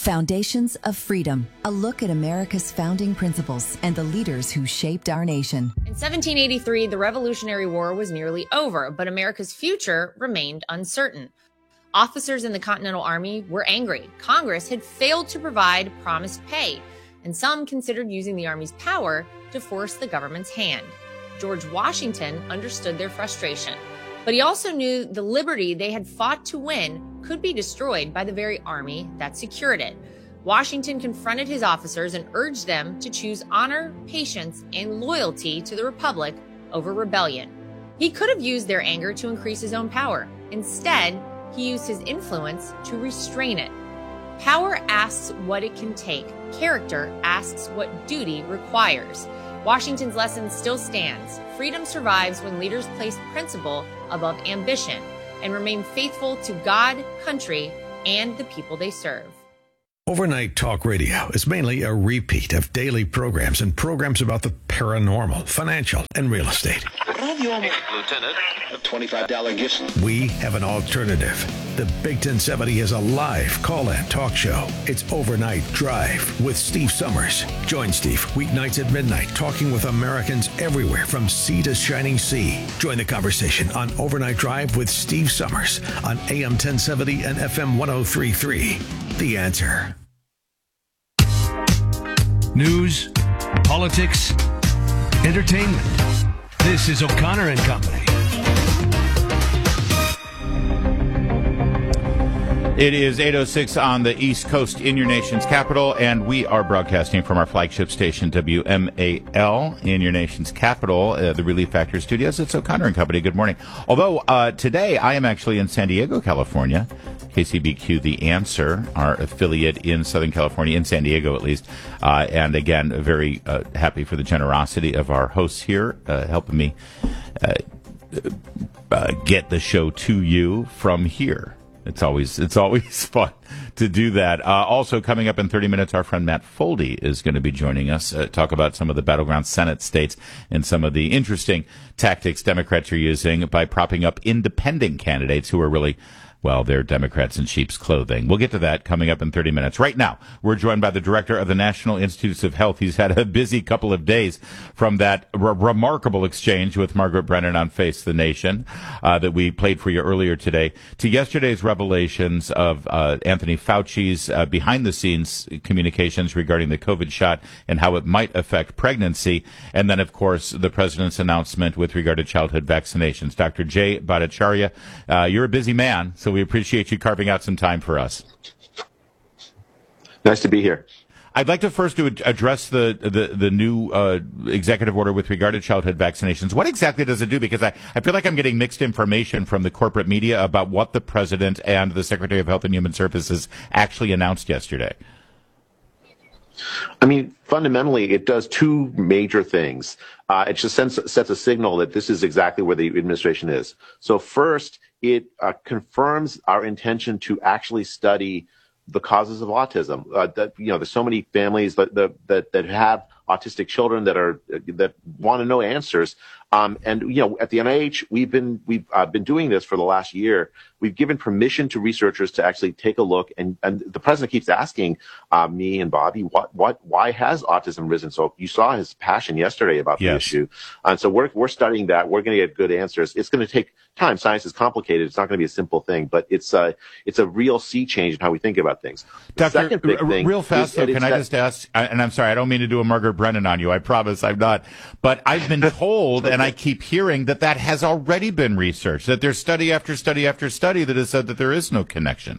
Foundations of Freedom, a look at America's founding principles and the leaders who shaped our nation. In seventeen eighty-three, the Revolutionary War was nearly over, but America's future remained uncertain. Officers in the Continental Army were angry. Congress had failed to provide promised pay, and some considered using the Army's power to force the government's hand. George Washington understood their frustration, but he also knew the liberty they had fought to win could be destroyed by the very army that secured it. Washington confronted his officers and urged them to choose honor, patience, and loyalty to the Republic over rebellion. He could have used their anger to increase his own power. Instead, he used his influence to restrain it. Power asks what it can take. Character asks what duty requires. Washington's lesson still stands. Freedom survives when leaders place principle above ambition and remain faithful to God, country, and the people they serve. Overnight Talk Radio is mainly a repeat of daily programs and programs about the paranormal, financial, and real estate. Lieutenant, a twenty-five dollars gift. We have an alternative. The Big ten seventy is a live call-in talk show. It's Overnight Drive with Steve Summers. Join Steve weeknights at midnight, talking with Americans everywhere from sea to shining sea. Join the conversation on Overnight Drive with Steve Summers on A M ten seventy and F M one oh three point three. The Answer. News, politics, entertainment. This is O'Connor and Company. It is eight oh six on the East Coast in your nation's capital, and we are broadcasting from our flagship station, W M A L, in your nation's capital, uh, the Relief Factor Studios. It's O'Connor and Company. Good morning. Although uh, today I am actually in San Diego, California. K C B Q, The Answer, our affiliate in Southern California, in San Diego at least. Uh, and again, very uh, happy for the generosity of our hosts here, uh, helping me uh, uh, get the show to you from here. It's always it's always fun to do that. Uh, also, coming up in thirty minutes, our friend Matt Foldy is going to be joining us, uh, talk about some of the battleground Senate states and some of the interesting tactics Democrats are using by propping up independent candidates who are really, well, they're Democrats in sheep's clothing. We'll get to that coming up in thirty minutes. Right now, we're joined by the director of the National Institutes of Health. He's had a busy couple of days from that re- remarkable exchange with Margaret Brennan on Face the Nation uh, that we played for you earlier today, to yesterday's revelations of uh, Anthony Fauci's uh, behind-the-scenes communications regarding the COVID shot and how it might affect pregnancy, and then, of course, the president's announcement with regard to childhood vaccinations. Doctor Jay Bhattacharya, uh, you're a busy man, so we appreciate you carving out some time for us. Nice to be here. I'd like to first to address the the, the new uh, executive order with regard to childhood vaccinations. What exactly does it do? Because I, I feel like I'm getting mixed information from the corporate media about what the president and the Secretary of Health and Human Services actually announced yesterday. I mean, fundamentally, it does two major things. Uh, it just sends, sets a signal that this is exactly where the administration is. So first, it uh, confirms our intention to actually study the causes of autism. Uh, that, you know, there's so many families that, that, that have autistic children that are, that want to know answers. Um, and, you know, at the N I H, we've been, we've uh, been doing this for the last year. We've given permission to researchers to actually take a look. And, and the president keeps asking uh, me and Bobby, what, what, why has autism risen? So you saw his passion yesterday about the yes. issue. And so we're, we're studying that. We're going to get good answers. It's going to take time. Science is complicated. It's not going to be a simple thing, but it's a, it's a real sea change in how we think about things. The Doctor, second big thing real fast, is, though, can I just ask, and I'm sorry, I don't mean to do a Margaret Brennan on you. I promise I'm not. But I've been told, and I keep hearing that that has already been researched, that there's study after study after study that has said that there is no connection.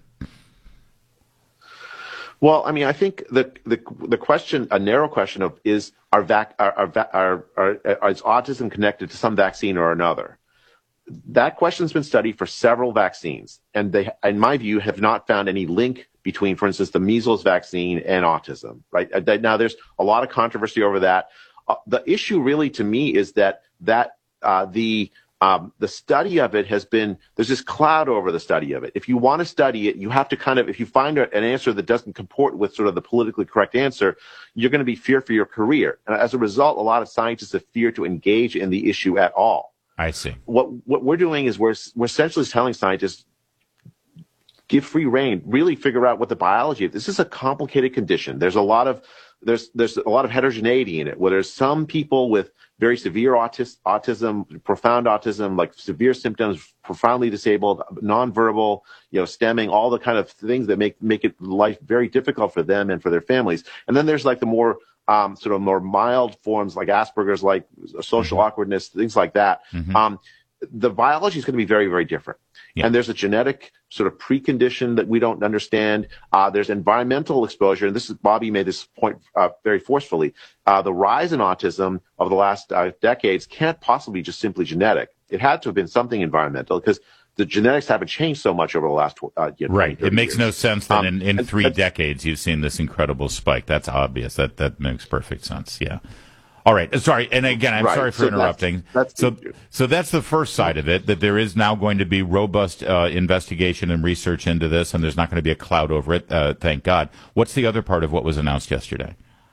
Well, I mean, I think the the the question, a narrow question of is are vac are are, are, are, are is autism connected to some vaccine or another? That question's been studied for several vaccines, and they, in my view, have not found any link between, for instance, the measles vaccine and autism. Right now, there's a lot of controversy over that. Uh, the issue, really, to me, is that that uh, the Um, the study of it has been, there's this cloud over the study of it. If you want to study it, you have to kind of, if you find an answer that doesn't comport with sort of the politically correct answer, you're going to be feared for your career. And as a result, a lot of scientists have feared to engage in the issue at all. I see. What, what we're doing is we're, we're essentially telling scientists, give free rein, really figure out what the biology is. This is a complicated condition. There's a lot of there's there's a lot of heterogeneity in it, where there's some people with very severe autis- autism, profound autism, like severe symptoms, profoundly disabled, nonverbal, you know, stemming, all the kind of things that make make it life very difficult for them and for their families. And then there's like the more um, sort of more mild forms like Asperger's, like social mm-hmm. awkwardness, things like that. Mm-hmm. Um, the biology is going to be very, very different. Yeah. And there's a genetic sort of precondition that we don't understand. Uh, there's environmental exposure. And this is, Bobby made this point uh, very forcefully. Uh, the rise in autism of the last uh, decades can't possibly just simply genetic. It had to have been something environmental, because the genetics haven't changed so much over the last uh, you know, right. It makes years. no sense that um, in, in and, three and, decades you've seen this incredible spike. That's obvious. That that makes perfect sense. Yeah. All right. Sorry. And again, I'm right. sorry for so interrupting. That's, that's so, so that's the first side of it, that there is now going to be robust uh, investigation and research into this, and there's not going to be a cloud over it. Uh, thank God. What's the other part of what was announced yesterday?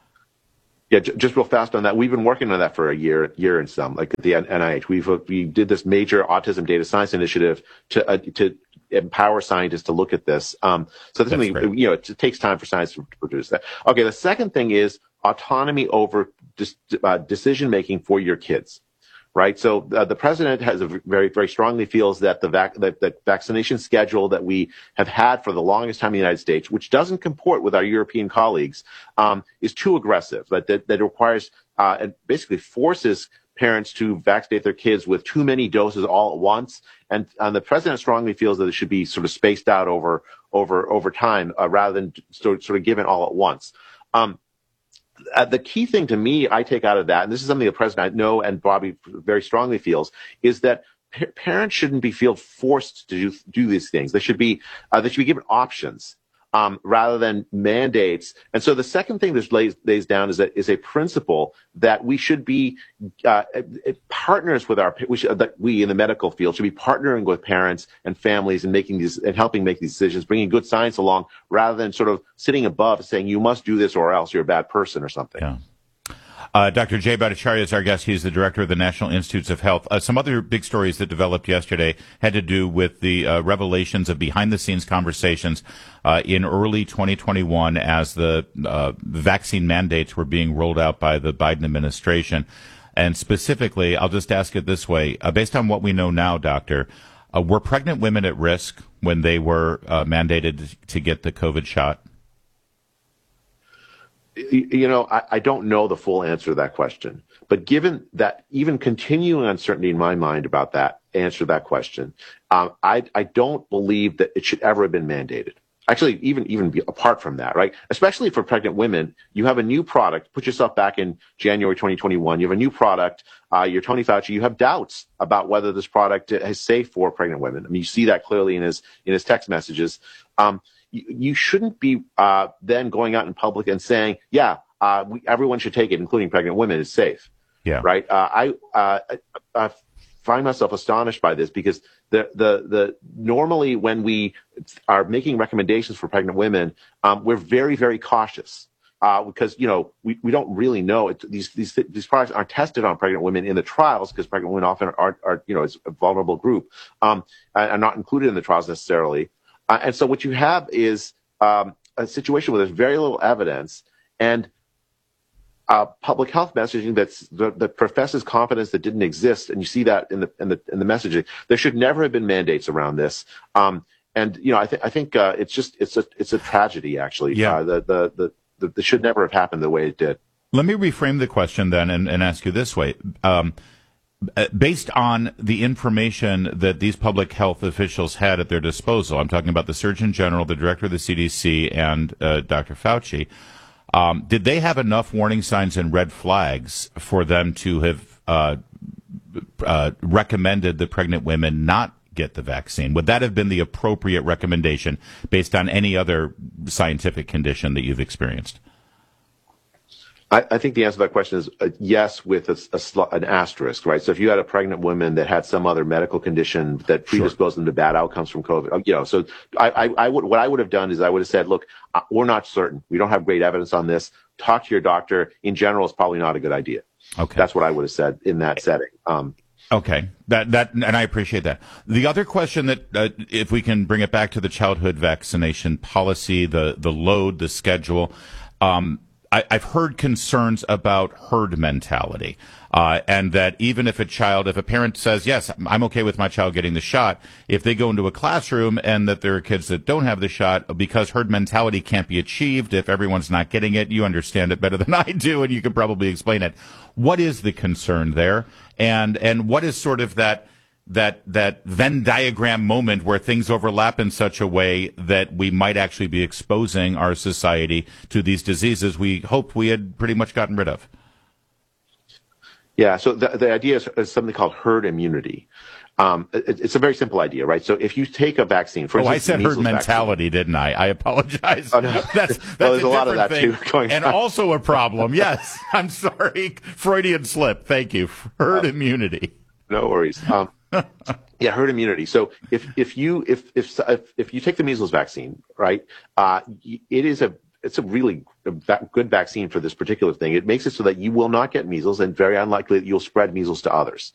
Yeah, j- just real fast on that. We've been working on that for a year, year and some, like at the N I H. We've, uh, we did this major autism data science initiative to, uh, to empower scientists to look at this. Um, so this is something, you know, it, it takes time for science to produce that. Okay. The second thing is autonomy over dis- uh, decision making for your kids, right? So uh, the president has a very, very strongly feels that the, vac- the, the vaccination schedule that we have had for the longest time in the United States, which doesn't comport with our European colleagues, um, is too aggressive. That that, that requires uh, and basically forces parents to vaccinate their kids with too many doses all at once. And, and the president strongly feels that it should be sort of spaced out over over over time uh, rather than sort sort of given all at once. Um, Uh, the key thing to me, I take out of that, and this is something the president I know and Bobby very strongly feels, is that pa- parents shouldn't be feel forced to do, do these things. They should be uh, they should be given options um, rather than mandates. And so the second thing that lays, lays down is a, is a principle that we should be uh, partners with our we should, that we in the medical field should be partnering with parents and families and making these and helping make these decisions, bringing good science along rather than sort of sitting above and saying you must do this or else you're a bad person or something. Yeah. Uh, Doctor Jay Bhattacharya is our guest. He's the director of the National Institutes of Health. Uh, some other big stories that developed yesterday had to do with the uh, revelations of behind-the-scenes conversations uh, in early twenty twenty-one as the uh, vaccine mandates were being rolled out by the Biden administration. And specifically, I'll just ask it this way. Uh, based on what we know now, Doctor, uh, were pregnant women at risk when they were uh, mandated to get the COVID shot? You know, I, I don't know the full answer to that question. But given that even continuing uncertainty in my mind about that answer to that question, um, I, I don't believe that it should ever have been mandated. Actually, even even be apart from that, right? Especially for pregnant women, you have a new product. Put yourself back in January twenty twenty-one. You have a new product. Uh, you're Tony Fauci. You have doubts about whether this product is safe for pregnant women. I mean, you see that clearly in his in his text messages. Um, You shouldn't be uh, then going out in public and saying, yeah, uh, we, everyone should take it, including pregnant women, it's safe. Yeah. Right. Uh, I, uh, I, I find myself astonished by this because the, the, the normally when we are making recommendations for pregnant women, um, we're very, very cautious. Uh, because, you know, we, we don't really know it. These, these, these products aren't tested on pregnant women in the trials because pregnant women often are, are, you know, it's a vulnerable group, um, and are not included in the trials necessarily. Uh, and so what you have is um, a situation where there's very little evidence and uh, public health messaging that's, that, that professes confidence that didn't exist. And you see that in the in the in the messaging. There should never have been mandates around this. Um, and you know, I think I think uh, it's just it's a it's a tragedy actually. Yeah. Uh, the, the the the the should never have happened the way it did. Let me reframe the question then and, and ask you this way. Um, Based on the information that these public health officials had at their disposal, I'm talking about the Surgeon General, the Director of the C D C, and uh, Doctor Fauci, um, did they have enough warning signs and red flags for them to have uh, uh, recommended the pregnant women not get the vaccine? Would that have been the appropriate recommendation based on any other scientific condition that you've experienced? I, I think the answer to that question is uh, yes, with a, a sl- an asterisk, right? So if you had a pregnant woman that had some other medical condition that predisposed sure. them to bad outcomes from COVID, you know, so I, I, I would, what I would have done is I would have said, look, uh, we're not certain. We don't have great evidence on this. Talk to your doctor. In general, it's probably not a good idea. Okay. That's what I would have said in that setting. Um, Okay, that that, and I appreciate that. The other question that, uh, if we can bring it back to the childhood vaccination policy, the the load, the schedule, um, I, I've heard concerns about herd mentality, uh, and that even if a child, if a parent says, yes, I'm okay with my child getting the shot, if they go into a classroom and that there are kids that don't have the shot, because herd mentality can't be achieved if everyone's not getting it, you understand it better than I do, and you could probably explain it. What is the concern there? And and what is sort of that that that Venn diagram moment where things overlap in such a way that we might actually be exposing our society to these diseases we hoped we had pretty much gotten rid of? Yeah, so the, the idea is, is something called herd immunity. Um, it, it's a very simple idea, right? So if you take a vaccine, for oh, instance, I said herd mentality, vaccine, didn't I? I apologize. Oh, no. That's, that's well, there's a, a lot of that thing, too going and on. also a problem. Yes, I'm sorry, Freudian slip. Thank you. Herd uh, immunity. No worries. Um, yeah, herd immunity. So if if you if if if, if you take the measles vaccine, right? Uh, it is a it's a really good vaccine for this particular thing. It makes it so that you will not get measles, and very unlikely that you'll spread measles to others.